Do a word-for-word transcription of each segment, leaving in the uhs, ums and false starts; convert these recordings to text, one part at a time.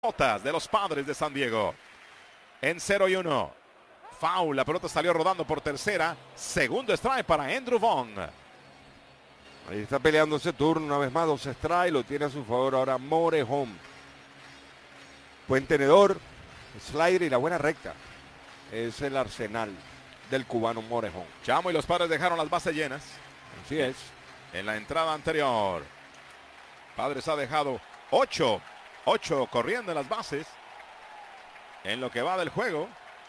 Botas de los Padres de San Diego. En cero y uno. Foul, la pelota salió rodando por tercera. Segundo strike para Andrew Vaughn. Ahí está peleando ese turno una vez más, dos strike, lo tiene a su favor ahora Morejón. Buen tenedor, slider y la buena recta. Es el arsenal del cubano Morejón. Chamo y los Padres dejaron las bases llenas. Así es. En la entrada anterior. Padres ha dejado ocho. ocho corriendo en las bases. En lo que va del juego.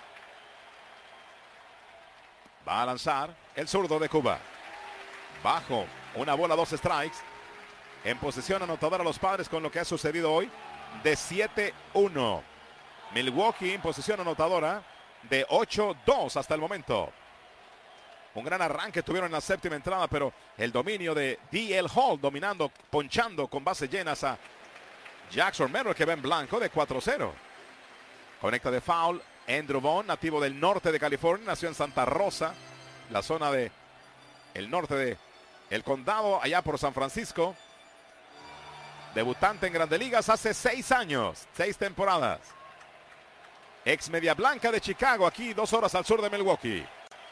Va a lanzar el zurdo de Cuba. Bajo. Una bola, dos strikes. En posición anotadora los Padres con lo que ha sucedido hoy. De siete uno. Milwaukee en posición anotadora. De ocho dos hasta el momento. Un gran arranque tuvieron en la séptima entrada, pero el dominio de D L Hall dominando, ponchando con bases llenas a Jackson Merrill, que va en blanco de cuatro cero. Conecta de foul Andrew Vaughn, nativo del norte de California, nació en Santa Rosa, la zona de el norte de el condado, allá por San Francisco. Debutante en Grandes Ligas hace seis años, seis temporadas. Ex media blanca de Chicago, aquí dos horas al sur de Milwaukee.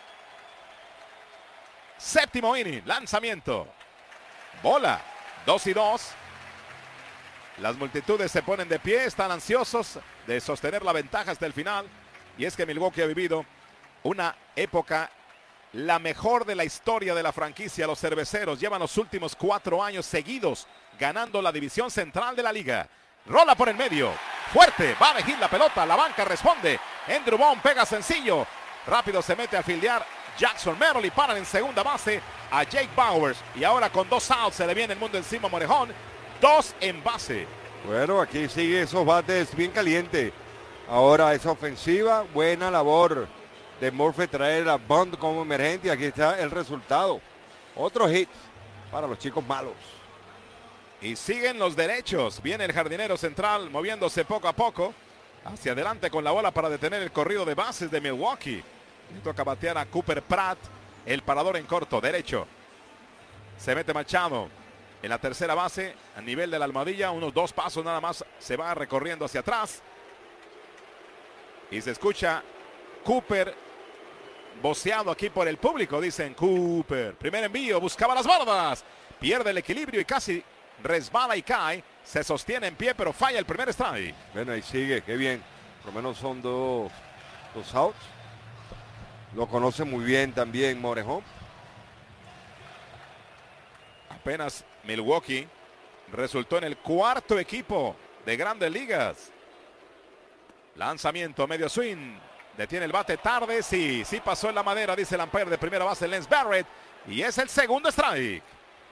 Séptimo inning, lanzamiento. Bola, dos y dos. Las multitudes se ponen de pie, están ansiosos de sostener la ventaja hasta el final. Y es que Milwaukee ha vivido una época, la mejor de la historia de la franquicia. Los cerveceros llevan los últimos cuatro años seguidos ganando la división central de la liga. Rola por el medio, fuerte, va a elegir la pelota, la banca responde. Andrew Vaughn pega sencillo, rápido se mete a fildear Jackson Merrill y paran en segunda base a Jake Bauers. Y ahora con dos outs se le viene el mundo encima a Morejón. Dos en base. Bueno, aquí sigue esos bates bien caliente. Ahora esa ofensiva, buena labor de Murphy traer a Bond como emergente. Y aquí está el resultado. Otro hit para los chicos malos. Y siguen los derechos. Viene el jardinero central moviéndose poco a poco hacia adelante con la bola para detener el corrido de bases de Milwaukee. Le toca batear a Cooper Pratt, el parador en corto, derecho. Se mete Machado en la tercera base, a nivel de la almohadilla, unos dos pasos nada más, se va recorriendo hacia atrás. Y se escucha Cooper voceado aquí por el público, dicen Cooper. Primer envío, buscaba las bardas, pierde el equilibrio y casi resbala y cae. Se sostiene en pie, pero falla el primer strike. Bueno, ahí sigue, qué bien. Por lo menos son dos, dos outs. Lo conoce muy bien también Morejón. Apenas Milwaukee resultó en el cuarto equipo de Grandes Ligas. Lanzamiento, medio swing. Detiene el bate tarde. Sí, sí pasó en la madera, dice el umpire de primera base, Lance Barrett. Y es el segundo strike.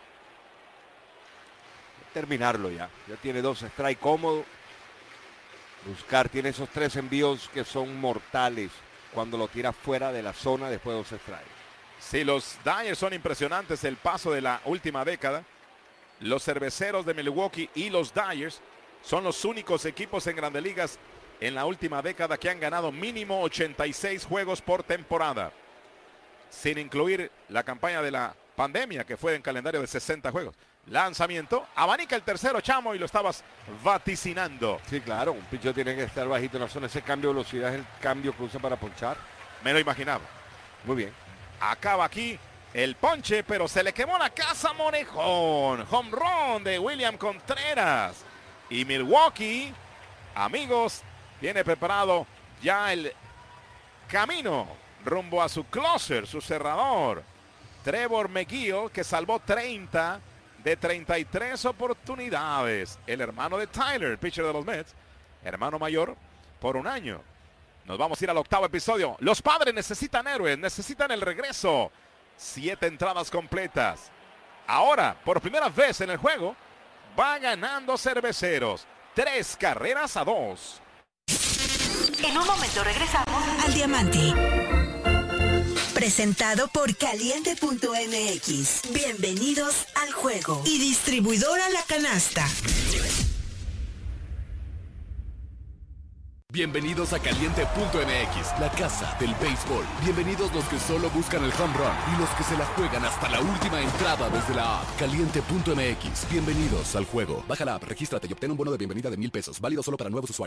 Terminarlo ya. Ya tiene dos strikes cómodos. Buscar, tiene esos tres envíos que son mortales cuando lo tira fuera de la zona después de dos strikes. Sí, los Dyers son impresionantes, el paso de la última década. Los cerveceros de Milwaukee y los Dyers son los únicos equipos en Grandes Ligas en la última década que han ganado mínimo ochenta y seis juegos por temporada, sin incluir la campaña de la pandemia que fue en calendario de sesenta juegos. Lanzamiento, abanica el tercero, Chamo, y lo estabas vaticinando. Sí, claro, un pitcher tiene que estar bajito en la zona. Ese cambio de velocidad es el cambio que usa para ponchar. Me lo imaginaba. Muy bien. Acaba aquí el ponche, pero se le quemó la casa a Morejón. Home run de William Contreras. Y Milwaukee, amigos, tiene preparado ya el camino rumbo a su closer, su cerrador. Trevor McGill, que salvó treinta de treinta y tres oportunidades. El hermano de Tyler, pitcher de los Mets, hermano mayor por un año. Nos vamos a ir al octavo episodio. Los Padres necesitan héroes, necesitan el regreso. Siete entradas completas. Ahora, por primera vez en el juego, va ganando Cerveceros. Tres carreras a dos. En un momento regresamos al Diamante. Presentado por Caliente punto M X. Bienvenidos al juego. Y distribuidora La Canasta. Bienvenidos a Caliente punto M X, la casa del béisbol. Bienvenidos los que solo buscan el home run y los que se la juegan hasta la última entrada desde la app. Caliente punto M X. Bienvenidos al juego. Baja la app, regístrate y obtén un bono de bienvenida de mil pesos. Válido solo para nuevos usuarios.